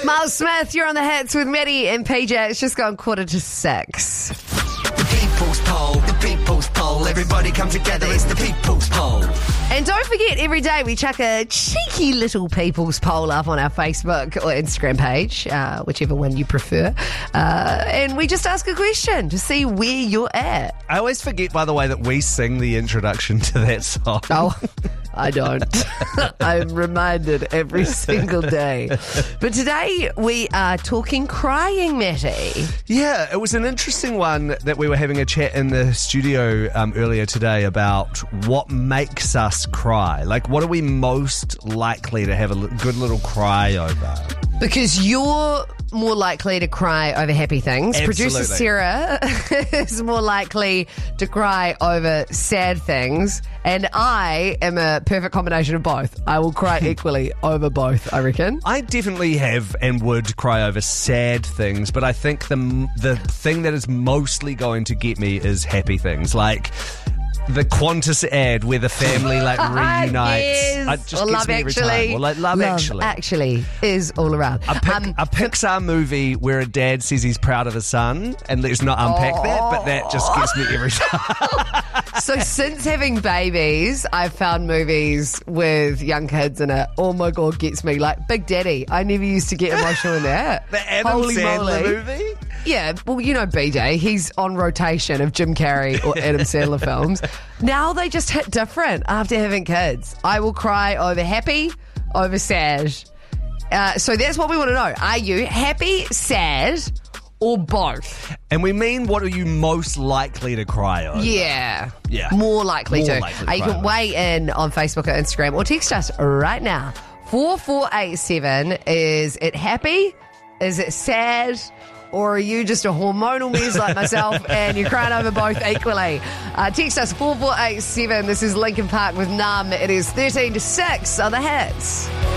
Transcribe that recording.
Miles Smith, you're on the hits with Maddie and PJ. It's just gone 6:45. The people's poll. Everybody come together, it's the people's poll. And don't forget, every day we chuck a cheeky little people's poll up on our Facebook or Instagram page, whichever one you prefer. And we just ask a question to see where you're at. I always forget, by the way, that we sing the introduction to that song. Oh, I don't. I'm reminded every single day. But today we are talking crying, Matty. Yeah, it was an interesting one that we were having a chat in the studio earlier today about what makes us cry. Like, what are we most likely to have a good little cry over? Because you're more likely to cry over happy things. Absolutely. Producer Sarah is more likely to cry over sad things. And I am a perfect combination of both. I will cry equally over both, I reckon. I definitely have and would cry over sad things, but I think the thing that is mostly going to get me is happy things. Like the Qantas ad where the family reunites. Yes. It just Or gets Love me every Actually. time. Or like Love Actually. Actually is all around. A Pixar movie where a dad says he's proud of his son, and let's not unpack that, but that just gets me every time. So since having babies, I've found movies with young kids in it. Oh my God, gets me. Like Big Daddy. I never used to get emotional in that. The Adam Holy Sandler moly. movie? Yeah, well, you know BJ, he's on rotation of Jim Carrey or Adam Sandler films. Now they just hit different after having kids. I will cry over happy, over sad. So that's what we want to know. Are you happy, sad, or both? And we mean, what are you most likely to cry over? Yeah. More More likely to. likely to You cry can over. weigh in on Facebook or Instagram or text us right now. 4487. Is it happy? Is it sad? Or are you just a hormonal mess like myself and you're crying over both equally? Text us 4487. This is Linkin Park with Numb. It is 13 to 6 on the hits.